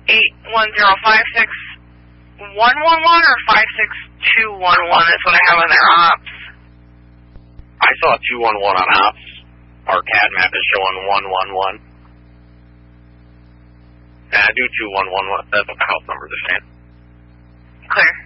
8105611 or 56211 is what I have on their ops. I saw 211 on ops. Our CAD map is showing 111. And I do 211. That's what the house numbers are saying. Clear.